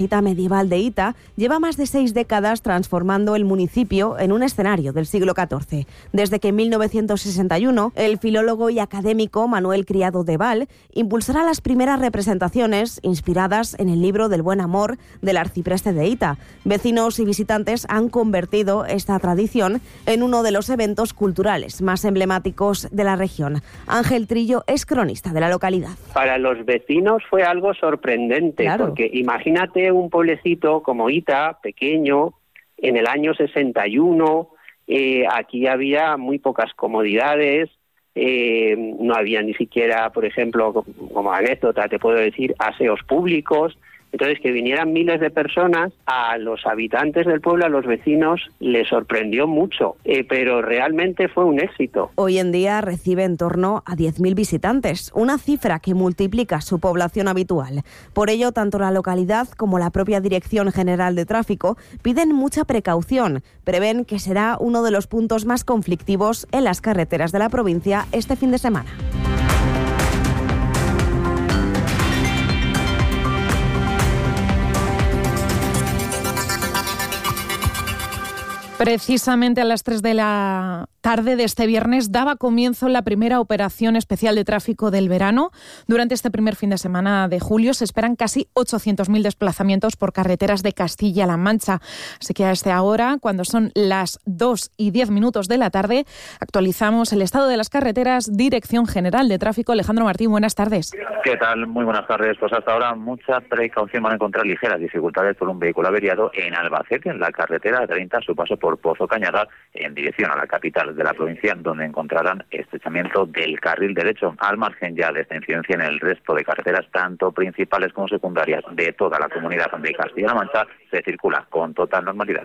La medieval de Ita lleva más de 6 décadas transformando el municipio en un escenario del siglo XIV. Desde que en 1961 el filólogo y académico Manuel Criado de Val impulsará las primeras representaciones inspiradas en el libro del buen amor del arcipreste de Ita. Vecinos y visitantes han convertido esta tradición en uno de los eventos culturales más emblemáticos de la región. Ángel Trillo es cronista de la localidad. Para los vecinos fue algo sorprendente, claro, porque imagínate un pueblecito como Ita, pequeño, en el año 61, aquí había muy pocas comodidades, no había ni siquiera, por ejemplo, como anécdota te puedo decir, aseos públicos. Entonces, que vinieran miles de personas, a los habitantes del pueblo, a los vecinos, les sorprendió mucho, pero realmente fue un éxito. Hoy en día recibe en torno a 10.000 visitantes, una cifra que multiplica su población habitual. Por ello, tanto la localidad como la propia Dirección General de Tráfico piden mucha precaución. Prevén que será uno de los puntos más conflictivos en las carreteras de la provincia este fin de semana. Precisamente a las 3 de la tarde de este viernes daba comienzo la primera operación especial de tráfico del verano. Durante este primer fin de semana de julio se esperan casi 800.000 desplazamientos por carreteras de Castilla-La Mancha. Así que a esta hora, cuando son las 2:10 de la tarde, actualizamos el estado de las carreteras. Dirección General de Tráfico, Alejandro Martín, buenas tardes. ¿Qué tal? Muy buenas tardes. Pues hasta ahora mucha precaución. Van a encontrar ligeras dificultades por un vehículo averiado en Albacete, en la carretera 30, a su paso por Pozo Cañada, en dirección a la capital de la provincia, donde encontrarán estrechamiento del carril derecho. Al margen ya de esta incidencia, en el resto de carreteras, tanto principales como secundarias de toda la comunidad de Castilla-La Mancha, se circula con total normalidad.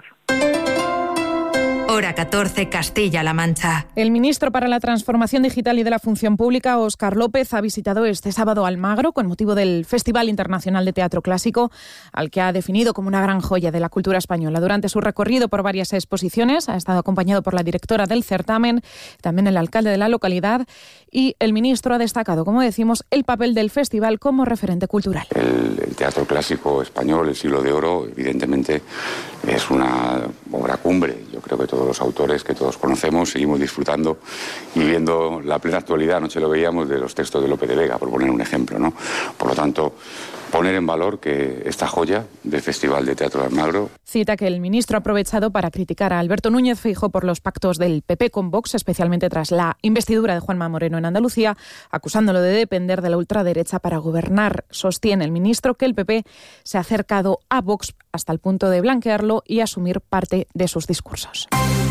Hora 14, Castilla-La Mancha. El ministro para la Transformación Digital y de la Función Pública, Óscar López, ha visitado este sábado Almagro con motivo del Festival Internacional de Teatro Clásico, al que ha definido como una gran joya de la cultura española. Durante su recorrido por varias exposiciones ha estado acompañado por la directora del certamen, también el alcalde de la localidad, y el ministro ha destacado, como decimos, el papel del festival como referente cultural. El teatro clásico español, el Siglo de Oro, evidentemente es una obra cumbre. Yo creo que todos los autores que todos conocemos seguimos disfrutando y viendo la plena actualidad. Anoche lo veíamos de los textos de Lope de Vega, por poner un ejemplo, ¿no? Por lo tanto, poner en valor que esta joya del Festival de Teatro de Almagro. Cita que el ministro ha aprovechado para criticar a Alberto Núñez Feijóo por los pactos del PP con Vox, especialmente tras la investidura de Juanma Moreno en Andalucía, acusándolo de depender de la ultraderecha para gobernar. Sostiene el ministro que el PP se ha acercado a Vox hasta el punto de blanquearlo y asumir parte de sus discursos.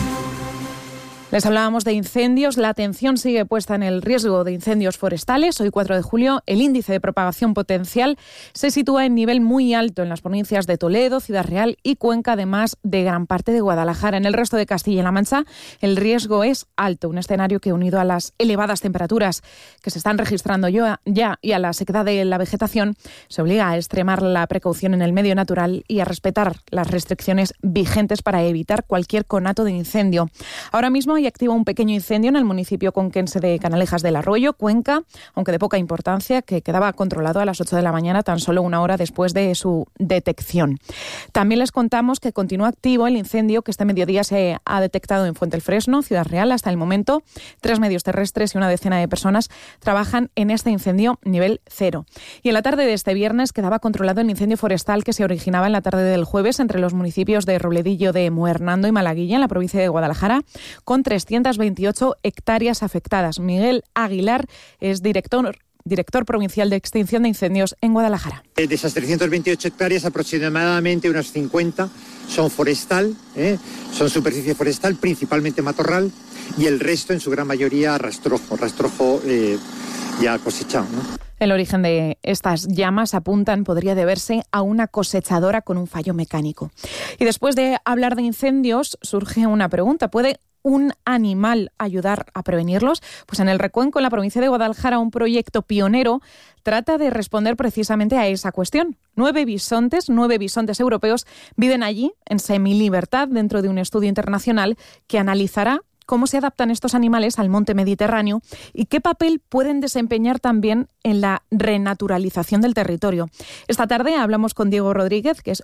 Les hablábamos de incendios. La atención sigue puesta en el riesgo de incendios forestales. Hoy, 4 de julio, el índice de propagación potencial se sitúa en nivel muy alto en las provincias de Toledo, Ciudad Real y Cuenca, además de gran parte de Guadalajara. En el resto de Castilla-La Mancha, el riesgo es alto. Un escenario que, unido a las elevadas temperaturas que se están registrando ya y a la sequedad de la vegetación, se obliga a extremar la precaución en el medio natural y a respetar las restricciones vigentes para evitar cualquier conato de incendio. Ahora mismo hay activo un pequeño incendio en el municipio conquense de Canalejas del Arroyo, Cuenca, aunque de poca importancia, que quedaba controlado a las 8 de la mañana, tan solo una hora después de su detección. También les contamos que continúa activo el incendio que este mediodía se ha detectado en Fuente el Fresno, Ciudad Real. Hasta el momento, 3 medios terrestres y una decena de personas trabajan en este incendio nivel 0. Y en la tarde de este viernes quedaba controlado el incendio forestal que se originaba en la tarde del jueves entre los municipios de Robledillo de Muernando y Malaguilla, en la provincia de Guadalajara, con 328 hectáreas afectadas. Miguel Aguilar es director provincial de extinción de incendios en Guadalajara. De esas 328 hectáreas, aproximadamente unas 50 son forestal, son superficie forestal, principalmente matorral, y el resto, en su gran mayoría, rastrojo ya cosechado, ¿no? El origen de estas llamas, apuntan, podría deberse a una cosechadora con un fallo mecánico. Y después de hablar de incendios, surge una pregunta. ¿Puede un animal ayudar a prevenirlos? Pues en el Recuenco, en la provincia de Guadalajara, un proyecto pionero trata de responder precisamente a esa cuestión. 9 bisontes europeos viven allí en semilibertad dentro de un estudio internacional que analizará cómo se adaptan estos animales al monte Mediterráneo y qué papel pueden desempeñar también en la renaturalización del territorio. Esta tarde hablamos con Diego Rodríguez, que es